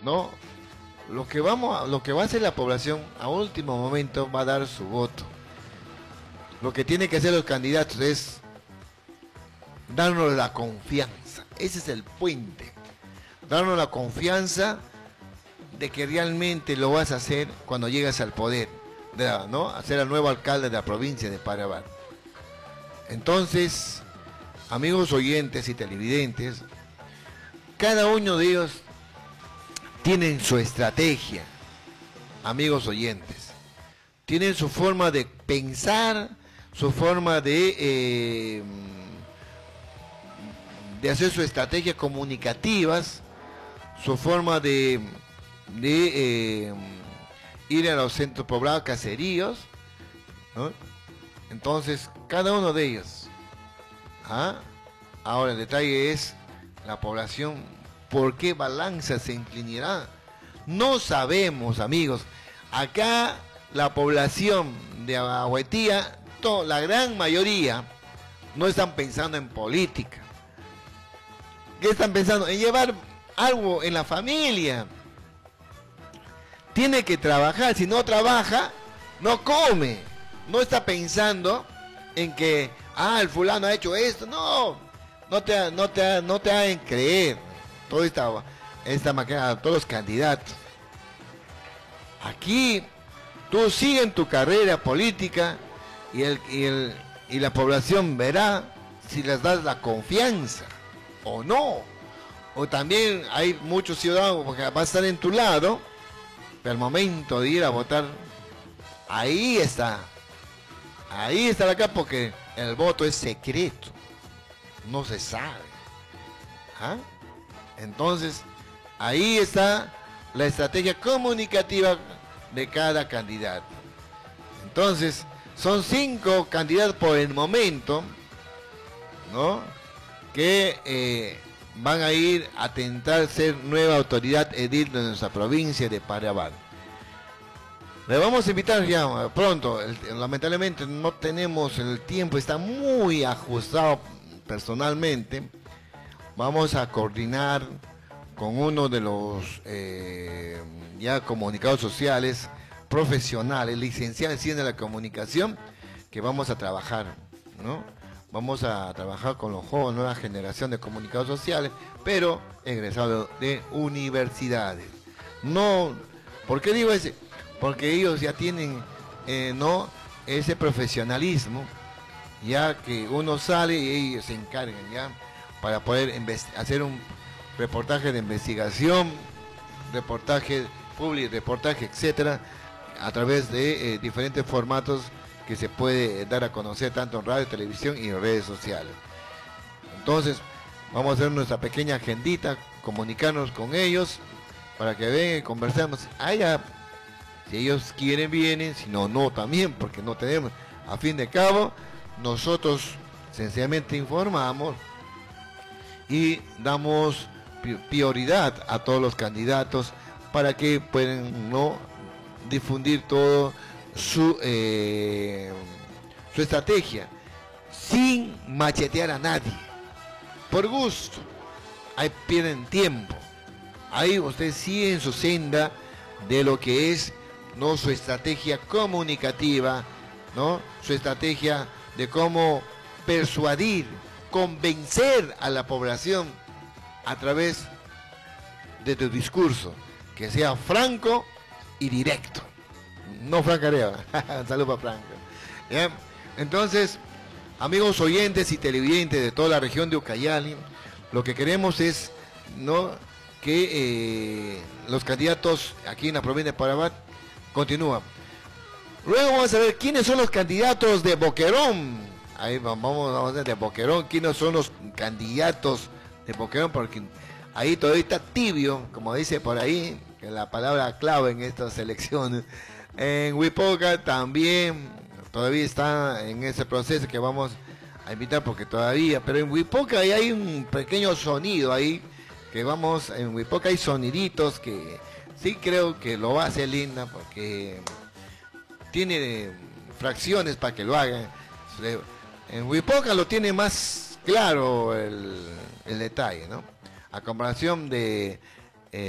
¿no? Lo que va a hacer la población a último momento va a dar su voto. Lo que tienen que hacer los candidatos es darnos la confianza. Ese es el puente. Darnos la confianza de que realmente lo vas a hacer cuando llegas al poder, ¿no? A ser el nuevo alcalde de la provincia de Paraguay. Entonces, amigos oyentes y televidentes, cada uno de ellos tienen su estrategia, amigos oyentes. Tienen su forma de pensar, su forma de hacer sus estrategias comunicativas, su forma de ir a los centros poblados, caseríos, ¿no? Entonces, cada uno de ellos. Ahora el detalle es la población, ¿por qué balanza se inclinará? No sabemos, amigos. Acá la población de Ahuetía, la gran mayoría, no están pensando en política. ¿Qué están pensando? En llevar algo en la familia. Tiene que trabajar, si no trabaja, no come. No está pensando en que, el fulano ha hecho esto. No te hagan creer. Toda esta máquina, todos los candidatos. Aquí, tú sigue en tu carrera política y la población verá si les das la confianza o no. O también hay muchos ciudadanos que van a estar en tu lado, pero al momento de ir a votar, ahí está acá, porque el voto es secreto, no se sabe. Entonces, ahí está la estrategia comunicativa de cada candidato. Entonces, son 5 candidatos por el momento, ¿no? Que van a ir a tentar ser nueva autoridad edil de nuestra provincia de Paraguay. Le vamos a invitar ya pronto. Lamentablemente no tenemos el tiempo, está muy ajustado personalmente. Vamos a coordinar con uno de los ya comunicados sociales profesionales, licenciados en ciencia de la comunicación, que vamos a trabajar, ¿no? Vamos a trabajar con los jóvenes, nueva generación de comunicados sociales, pero egresados de universidades. No, ¿por qué digo ese? Porque ellos ya tienen no ese profesionalismo, ya que uno sale y ellos se encargan ya para poder hacer un reportaje de investigación, reportaje público, reportaje, etcétera, a través de diferentes formatos que se puede dar a conocer tanto en radio, televisión y en redes sociales. Entonces, vamos a hacer nuestra pequeña agendita, comunicarnos con ellos para que vengan y conversemos. Allá, si ellos quieren, vienen, si no, no también, porque no tenemos. A fin de cabo, nosotros sencillamente informamos y damos prioridad a todos los candidatos para que puedan no difundir todo su estrategia sin machetear a nadie, por gusto. Ahí pierden tiempo, ahí ustedes siguen su senda de lo que es no su estrategia comunicativa, no su estrategia de cómo persuadir, convencer a la población a través de tu discurso, que sea franco y directo. No francareo. Saludos para Franco. ¿Ya? Entonces, amigos oyentes y televidentes de toda la región de Ucayali, lo que queremos es no que los candidatos aquí en la provincia de Paraguay continúan. Luego vamos a ver quiénes son los candidatos de Boquerón. Ahí vamos a ver de Boquerón, quiénes son los candidatos de Boquerón, porque ahí todavía está tibio, como dice por ahí, que es la palabra clave en estas elecciones. En Huipoca también todavía está en ese proceso que vamos a invitar, porque todavía, pero en Huipoca hay un pequeño sonido ahí, que vamos, en Huipoca hay soniditos que sí creo que lo va a hacer linda, porque tiene fracciones para que lo hagan. En Huipoca lo tiene más claro el detalle, ¿no? A comparación de